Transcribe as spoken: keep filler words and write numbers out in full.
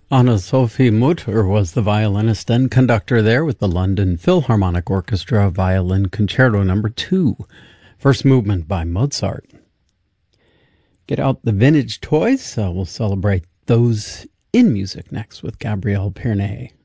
Anna-Sophie Mutter was the violinist and conductor there with the London Philharmonic Orchestra Violin Concerto Number two, first movement by Mozart. Get out the vintage toys. Uh, we'll celebrate those in music next with Gabrielle Pierney.